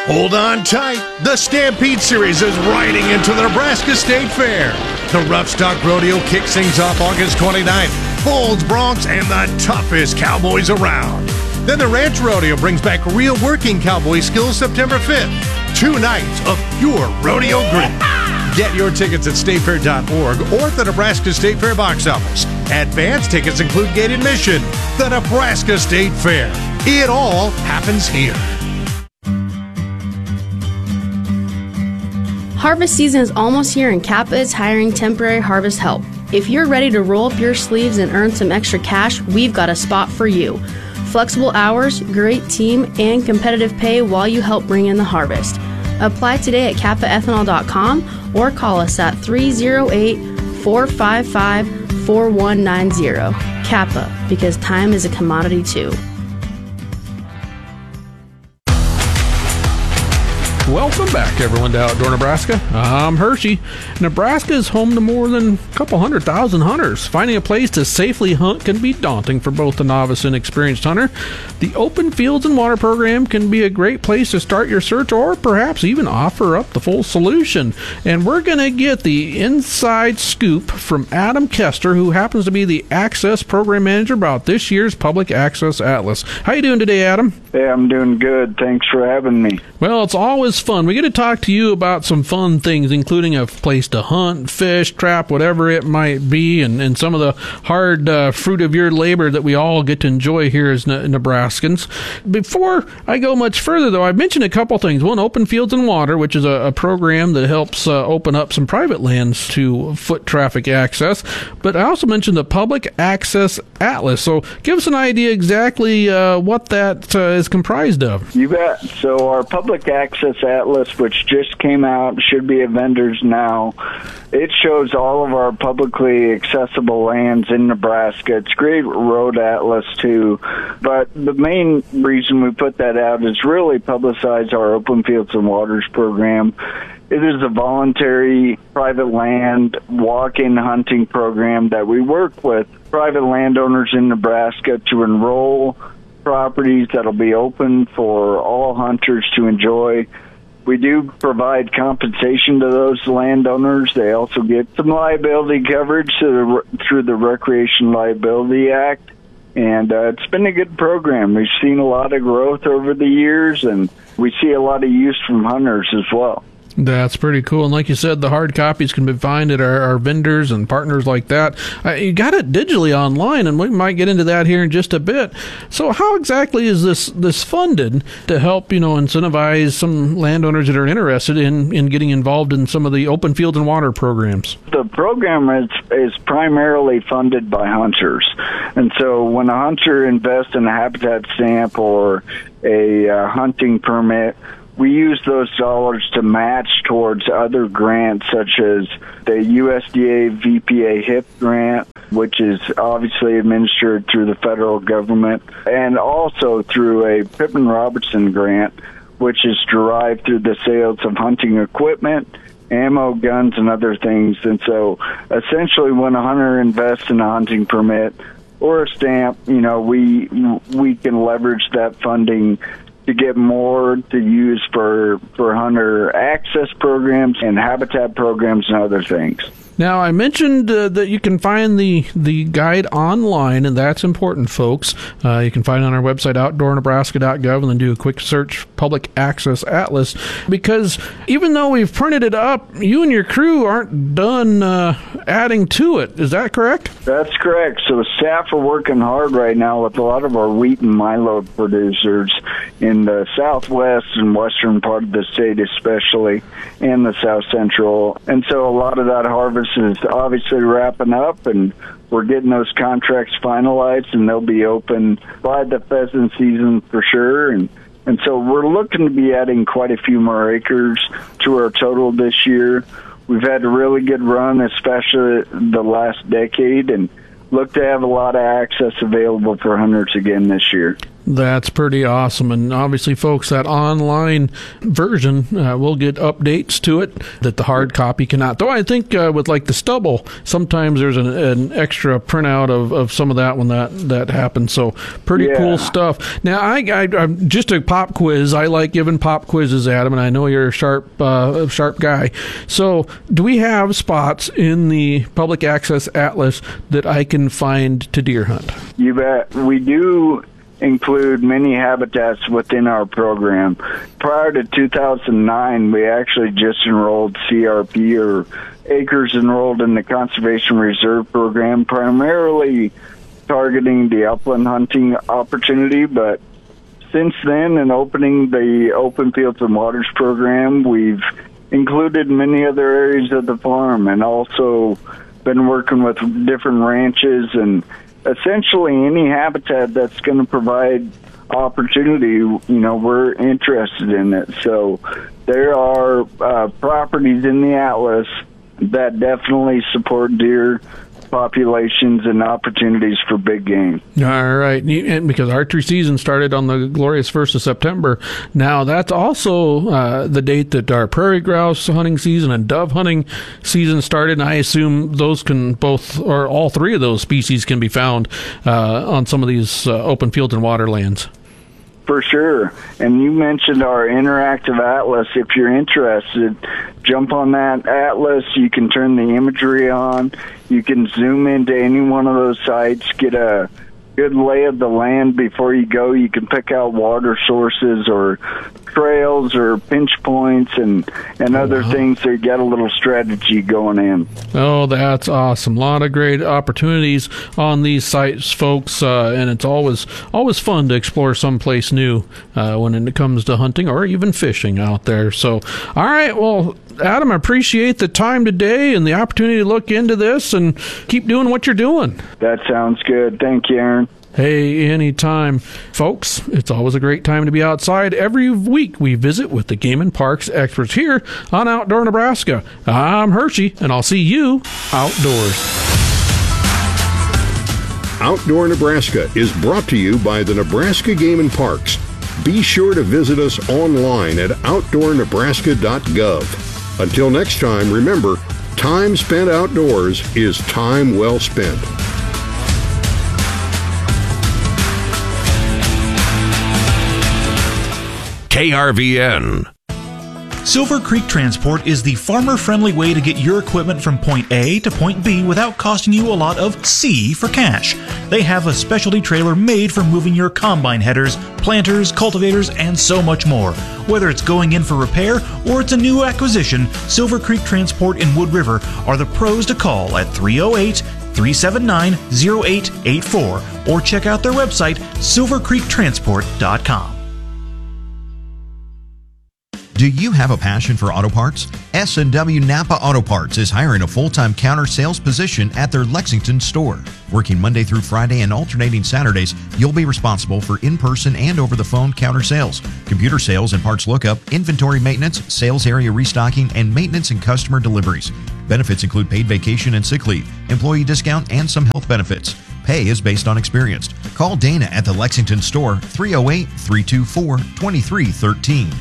Hold on tight. The Stampede Series is riding into the Nebraska State Fair. The Rough Stock Rodeo kicks things off August 29th. Bulls, Broncs, and the toughest cowboys around. Then the Ranch Rodeo brings back real working cowboy skills September 5th. 2 nights of pure rodeo grit. Get your tickets at statefair.org or at the Nebraska State Fair box office. Advance tickets include gate admission. The Nebraska State Fair. It all happens here. Harvest season is almost here and Kappa is hiring temporary harvest help. If you're ready to roll up your sleeves and earn some extra cash, we've got a spot for you. Flexible hours, great team, and competitive pay while you help bring in the harvest. Apply today at kappaethanol.com or call us at 308-455-4190. Kappa, because time is a commodity too. Welcome back, everyone, to Outdoor Nebraska. I'm Hershey. Nebraska is home to more than a couple 100,000 hunters. Finding a place to safely hunt can be daunting for both the novice and experienced hunter. The Open Fields and Water program can be a great place to start your search or perhaps even offer up the full solution. And we're going to get the inside scoop from Adam Kester, who happens to be the Access Program Manager about this year's Public Access Atlas. How you doing today, Adam? Hey, I'm doing good. Thanks for having me. Well, it's always fun. We get to talk to you about some fun things, including a place to hunt, fish, trap, whatever it might be, and some of the hard fruit of your labor that we all get to enjoy here as Nebraskans. Before I go much further, though, I mentioned a couple things. One, Open Fields and Water, which is a program that helps open up some private lands to foot traffic access. But I also mentioned the Public Access Atlas. So give us an idea exactly what that is comprised of. You bet. So our Public Access Atlas, which just came out, should be at vendors now. It shows all of our publicly accessible lands in Nebraska. It's a great road atlas, too. But the main reason we put that out is really publicize our Open Fields and Waters program. It is a voluntary private land walk-in hunting program that we work with private landowners in Nebraska to enroll properties that'll be open for all hunters to enjoy. We do provide compensation to those landowners. They also get some liability coverage through the Recreation Liability Act. And it's been a good program. We've seen a lot of growth over the years, and we see a lot of use from hunters as well. That's pretty cool. And like you said, the hard copies can be found at our vendors and partners like that. You got it digitally online, and we might get into that here in just a bit. So how exactly is this funded to help, incentivize some landowners that are interested in getting involved in some of the Open Fields and Water programs? The program is primarily funded by hunters. And so when a hunter invests in a habitat stamp or a hunting permit, we use those dollars to match towards other grants, such as the USDA VPA HIP grant, which is obviously administered through the federal government, and also through a Pittman Robertson grant, which is derived through the sales of hunting equipment, ammo, guns, and other things. And so essentially when a hunter invests in a hunting permit or a stamp, we can leverage that funding to get more to use for hunter access programs and habitat programs and other things. Now, I mentioned that you can find the guide online, and that's important, folks. You can find it on our website, outdoornebraska.gov, and then do a quick search, Public Access Atlas, because even though we've printed it up, you and your crew aren't done adding to it. Is that correct? That's correct. So staff are working hard right now with a lot of our wheat and milo producers in the southwest and western part of the state especially, and the south central. And so a lot of that harvest is obviously wrapping up, and we're getting those contracts finalized, and they'll be open by the pheasant season for sure. And so we're looking to be adding quite a few more acres to our total this year. We've had a really good run, especially the last decade, and look to have a lot of access available for hunters again this year. That's pretty awesome. And obviously, folks, that online version will get updates to it that the hard copy cannot. Though I think with like the stubble, sometimes there's an extra printout of some of that when that happens. So pretty cool stuff. Now, I'm just a pop quiz. I like giving pop quizzes, Adam, and I know you're a sharp guy. So do we have spots in the public access atlas that I can find to deer hunt? You bet. We do include many habitats within our program. Prior to 2009, we actually just enrolled CRP, or acres enrolled in the Conservation Reserve Program, primarily targeting the upland hunting opportunity. But since then, in opening the Open Fields and Waters program, we've included many other areas of the farm, and also been working with different ranches, and essentially any habitat that's going to provide opportunity, we're interested in it. So there are properties in the atlas that definitely support deer populations and opportunities for big game. All right. And because archery season started on the glorious 1st of September, now that's also the date that our prairie grouse hunting season and dove hunting season started, and I assume those can both, or all three of those species can be found on some of these open fields and waterlands. For sure. And you mentioned our interactive atlas. If you're interested, jump on that atlas. You can turn the imagery on. You can zoom into any one of those sites, get a good lay of the land before you go. You can pick out water sources or trails or pinch points and other things, so you get a little strategy going in. Oh, that's awesome. A lot of great opportunities on these sites, folks, and it's always fun to explore someplace new when it comes to hunting or even fishing out there. So, all right, well, Adam, I appreciate the time today and the opportunity to look into this, and keep doing what you're doing. That sounds good. Thank you, Aaron. Hey, anytime. Folks, it's always a great time to be outside. Every week we visit with the Game and Parks experts here on Outdoor Nebraska. I'm Hershey, and I'll see you outdoors. Outdoor Nebraska is brought to you by the Nebraska Game and Parks. Be sure to visit us online at outdoornebraska.gov. Until next time, remember, time spent outdoors is time well spent. KRVN. Silver Creek Transport is the farmer-friendly way to get your equipment from point A to point B without costing you a lot of C for cash. They have a specialty trailer made for moving your combine headers, planters, cultivators, and so much more. Whether it's going in for repair or it's a new acquisition, Silver Creek Transport in Wood River are the pros to call at 308-379-0884 or check out their website, silvercreektransport.com. Do you have a passion for auto parts? S&W Napa Auto Parts is hiring a full-time counter sales position at their Lexington store. Working Monday through Friday and alternating Saturdays, you'll be responsible for in-person and over-the-phone counter sales, computer sales and parts lookup, inventory maintenance, sales area restocking, and maintenance and customer deliveries. Benefits include paid vacation and sick leave, employee discount, and some health benefits. Pay is based on experience. Call Dana at the Lexington store, 308-324-2313.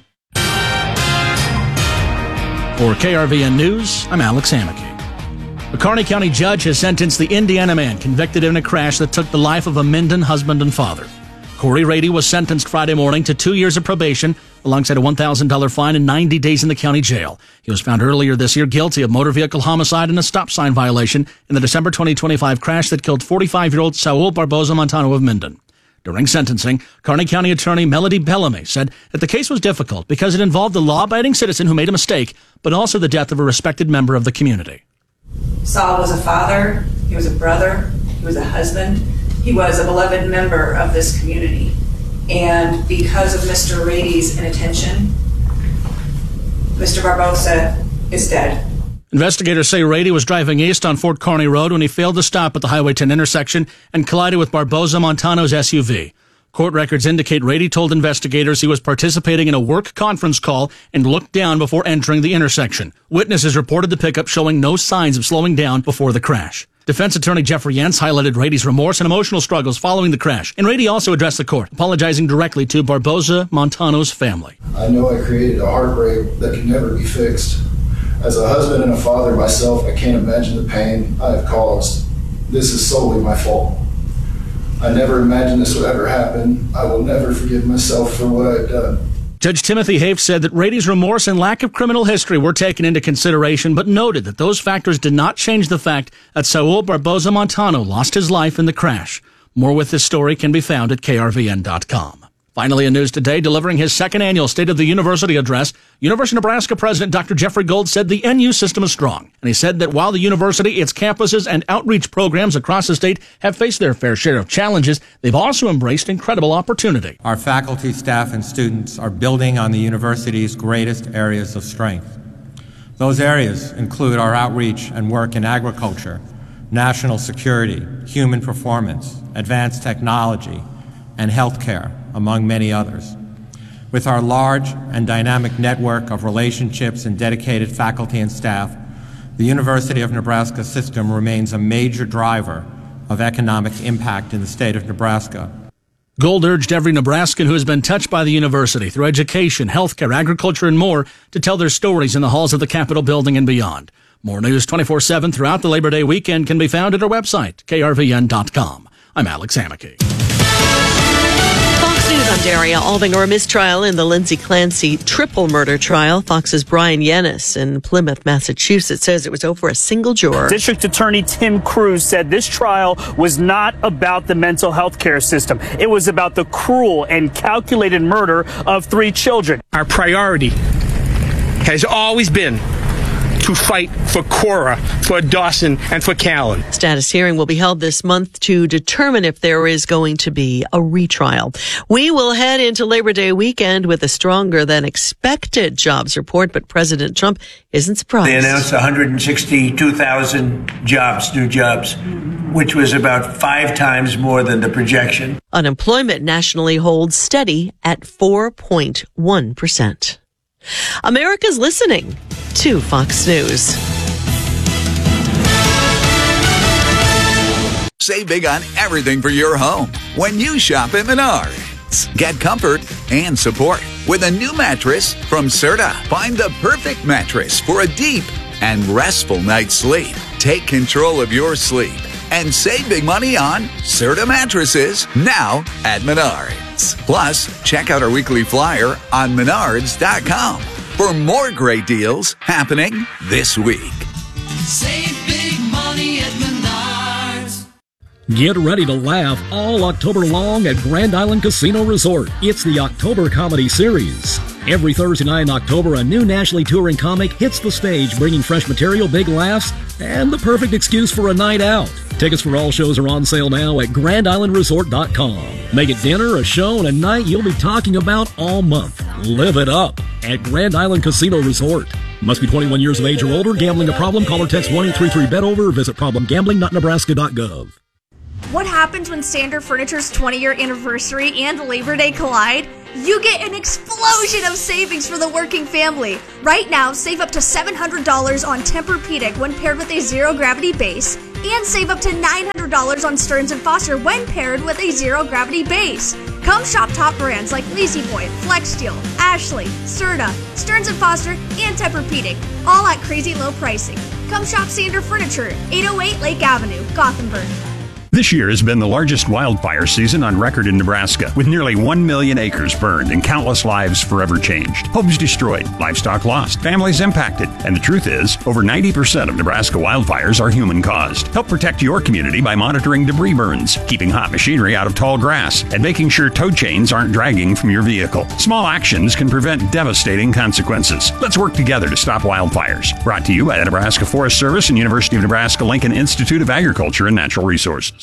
For KRVN News, I'm Alex Hammaky. A Kearney County judge has sentenced the Indiana man convicted in a crash that took the life of a Minden husband and father. Corey Rady was sentenced Friday morning to 2 years of probation alongside a $1,000 fine and 90 days in the county jail. He was found earlier this year guilty of motor vehicle homicide and a stop sign violation in the December 2025 crash that killed 45-year-old Saul Barboza Montano of Minden. During sentencing, Kearney County Attorney Melody Bellamy said that the case was difficult because it involved a law-abiding citizen who made a mistake, but also the death of a respected member of the community. Saul was a father, he was a brother, he was a husband, he was a beloved member of this community. And because of Mr. Rady's inattention, Mr. Barboza is dead. Investigators say Rady was driving east on Fort Kearney Road when he failed to stop at the Highway 10 intersection and collided with Barboza Montano's SUV. Court records indicate Rady told investigators he was participating in a work conference call and looked down before entering the intersection. Witnesses reported the pickup showing no signs of slowing down before the crash. Defense attorney Jeffrey Yentz highlighted Rady's remorse and emotional struggles following the crash. And Rady also addressed the court, apologizing directly to Barboza Montano's family. I know I created a heartbreak that can never be fixed. As a husband and a father myself, I can't imagine the pain I have caused. This is solely my fault. I never imagined this would ever happen. I will never forgive myself for what I've done. Judge Timothy Hafe said that Rady's remorse and lack of criminal history were taken into consideration, but noted that those factors did not change the fact that Saul Barboza Montano lost his life in the crash. More with this story can be found at krvn.com. Finally, in news today, delivering his second annual State of the University address, University of Nebraska President Dr. Jeffrey Gold said the NU system is strong. And he said that while the university, its campuses, and outreach programs across the state have faced their fair share of challenges, they've also embraced incredible opportunity. Our faculty, staff, and students are building on the university's greatest areas of strength. Those areas include our outreach and work in agriculture, national security, human performance, advanced technology, and healthcare, among many others. With our large and dynamic network of relationships and dedicated faculty and staff, the University of Nebraska system remains a major driver of economic impact in the state of Nebraska. Gold urged every Nebraskan who has been touched by the university through education, healthcare, agriculture, and more to tell their stories in the halls of the Capitol building and beyond. More news 24/7 throughout the Labor Day weekend can be found at our website, krvn.com. I'm Alex Hamake. News on Daria Alving, a mistrial in the Lindsay Clancy triple murder trial. Fox's Brian Yennis in Plymouth, Massachusetts, says it was over a single juror. District Attorney Tim Cruz said this trial was not about the mental health care system. It was about the cruel and calculated murder of 3 children. Our priority has always been to fight for Cora, for Dawson, and for Callan. Status hearing will be held this month to determine if there is going to be a retrial. We will head into Labor Day weekend with a stronger than expected jobs report, but President Trump isn't surprised. They announced 162,000 jobs, new jobs, which was about 5 times more than the projection. Unemployment nationally holds steady at 4.1%. America's listening to Fox News. Save big on everything for your home when you shop at Menards. Get comfort and support with a new mattress from Serta. Find the perfect mattress for a deep and restful night's sleep. Take control of your sleep and save big money on Serta mattresses now at Menards. Plus, check out our weekly flyer on menards.com for more great deals happening this week. Save big money at Menards. Get ready to laugh all October long at Grand Island Casino Resort. It's the October Comedy Series. Every Thursday night in October, a new nationally touring comic hits the stage, bringing fresh material, big laughs, and the perfect excuse for a night out. Tickets for all shows are on sale now at GrandIslandResort.com. Make it dinner, a show, and a night you'll be talking about all month. Live it up at Grand Island Casino Resort. Must be 21 years of age or older. Gambling a problem? Call or text 1-833-BET-OVER or visit problemgambling.nebraska.gov. What happens when Standard Furniture's 20-year anniversary and Labor Day collide? You get an explosion of savings for the working family. Right now, save up to $700 on Tempur-Pedic when paired with a zero-gravity base, and save up to $900 on Stearns & Foster when paired with a zero-gravity base. Come shop top brands like La-Z-Boy, FlexSteel, Ashley, Serta, Stearns & Foster, and Tempur-Pedic, all at crazy low pricing. Come shop Standard Furniture, 808 Lake Avenue, Gothenburg. This year has been the largest wildfire season on record in Nebraska, with nearly 1 million acres burned and countless lives forever changed. Homes destroyed, livestock lost, families impacted, and the truth is, over 90% of Nebraska wildfires are human-caused. Help protect your community by monitoring debris burns, keeping hot machinery out of tall grass, and making sure tow chains aren't dragging from your vehicle. Small actions can prevent devastating consequences. Let's work together to stop wildfires. Brought to you by the Nebraska Forest Service and University of Nebraska-Lincoln Institute of Agriculture and Natural Resources.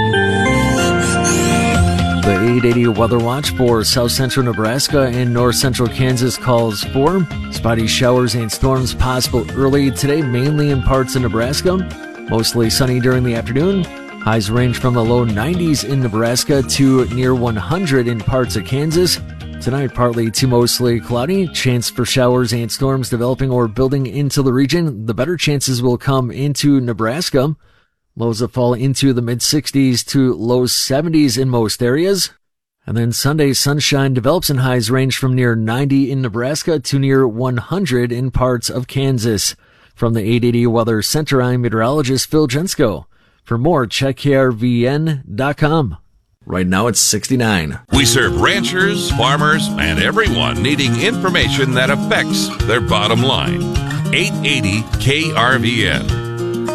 The 880 Weather Watch for South Central Nebraska and North Central Kansas calls for spotty showers and storms possible early today, mainly in parts of Nebraska. Mostly sunny during the afternoon. Highs range from the low 90s in Nebraska to near 100 in parts of Kansas. Tonight, partly to mostly cloudy. Chance for showers and storms developing or building into the region. The better chances will come into Nebraska. Lows that fall into the mid-60s to low 70s in most areas. And then Sunday, sunshine develops and highs range from near 90 in Nebraska to near 100 in parts of Kansas. From the 880 Weather Center, I'm meteorologist Phil Jensko. For more, check krvn.com. Right now it's 69. We serve ranchers, farmers, and everyone needing information that affects their bottom line. 880 KRVN.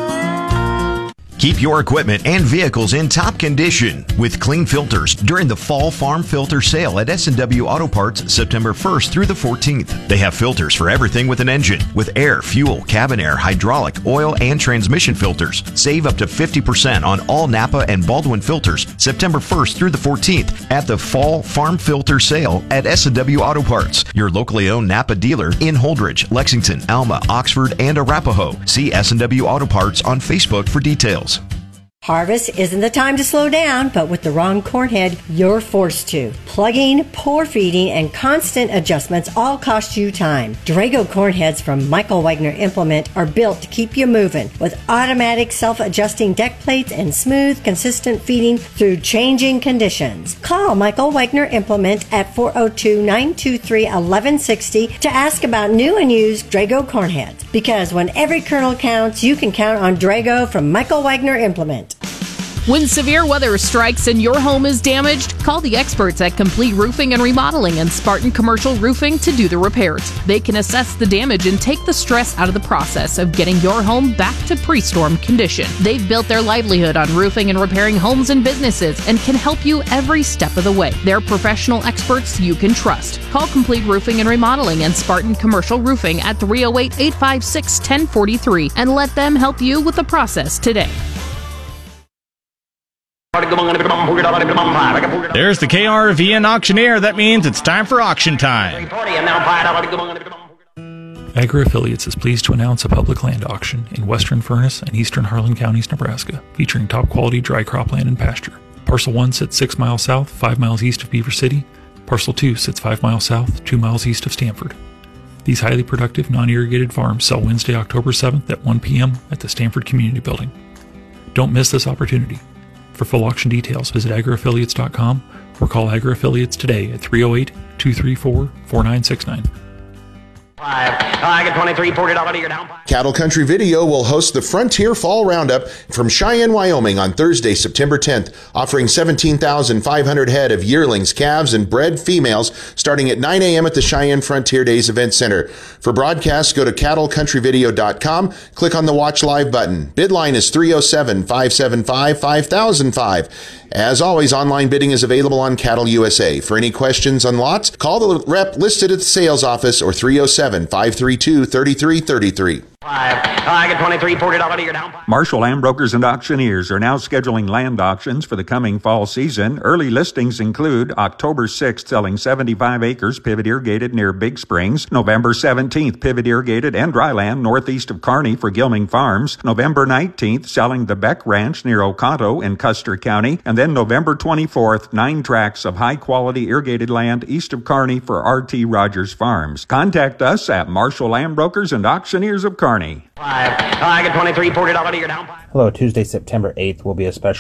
Keep your equipment and vehicles in top condition with clean filters during the Fall Farm Filter Sale at S&W Auto Parts September 1st through the 14th. They have filters for everything with an engine, with air, fuel, cabin air, hydraulic, oil, and transmission filters. Save up to 50% on all Napa and Baldwin filters September 1st through the 14th at the Fall Farm Filter Sale at S&W Auto Parts, your locally owned Napa dealer in Holdridge, Lexington, Alma, Oxford, and Arapahoe. See S&W Auto Parts on Facebook for details. Harvest isn't the time to slow down, but with the wrong corn head, you're forced to. Plugging, pour feeding, and constant adjustments all cost you time. Drago corn heads from Michael Wagner Implement are built to keep you moving with automatic self-adjusting deck plates and smooth, consistent feeding through changing conditions. Call Michael Wagner Implement at 402-923-1160 to ask about new and used Drago corn heads. Because when every kernel counts, you can count on Drago from Michael Wagner Implement. When severe weather strikes and your home is damaged, call the experts at Complete Roofing and Remodeling and Spartan Commercial Roofing to do the repairs. They can assess the damage and take the stress out of the process of getting your home back to pre-storm condition. They've built their livelihood on roofing and repairing homes and businesses and can help you every step of the way. They're professional experts you can trust. Call Complete Roofing and Remodeling and Spartan Commercial Roofing at 308-856-1043 and let them help you with the process today. There's the KRVN auctioneer. That means it's time for auction time. Agri-Affiliates is pleased to announce a public land auction in western Furnace and eastern Harlan counties, Nebraska, featuring top-quality dry cropland and pasture. Parcel 1 sits 6 miles south, 5 miles east of Beaver City. Parcel 2 sits 5 miles south, 2 miles east of Stanford. These highly productive, non-irrigated farms sell Wednesday, October 7th at 1 p.m. at the Stanford Community Building. Don't miss this opportunity. For full auction details, visit agriaffiliates.com or call Agri-Affiliates today at 308-234-4969. I get 23, $40 a year down. Cattle Country Video will host the Frontier Fall Roundup from Cheyenne, Wyoming on Thursday, September 10th, offering 17,500 head of yearlings, calves, and bred females starting at 9 a.m. at the Cheyenne Frontier Days Event Center. For broadcasts, go to cattlecountryvideo.com, click on the Watch Live button. Bid line is 307-575-5005. As always, online bidding is available on Cattle USA. For any questions on lots, call the rep listed at the sales office or 307-532-3333. I get 23, $40 a year down. Marshall Land Brokers and Auctioneers are now scheduling land auctions for the coming fall season. Early listings include October 6th selling 75 acres pivot irrigated near Big Springs, November 17th pivot irrigated and dry land northeast of Kearney for Gilming Farms, November 19th selling the Beck Ranch near Oconto in Custer County, and then November 24th 9 tracts of high quality irrigated land east of Kearney for R.T. Rogers Farms. Contact us at Marshall Land Brokers and Auctioneers of Kearney. I get 23, $40 a year down. Hello, Tuesday, September 8th will be a special